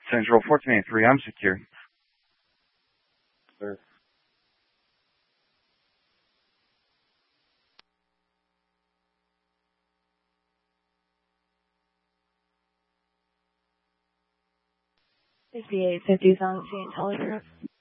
Central 1483, I'm secure. Sir. $5850 Sound Sea Intelligence.